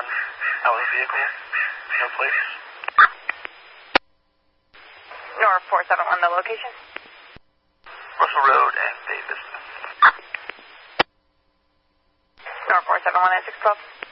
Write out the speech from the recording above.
alley vehicle, no plates. North 471, the location? Russell Road and Davis. North 471 and 612.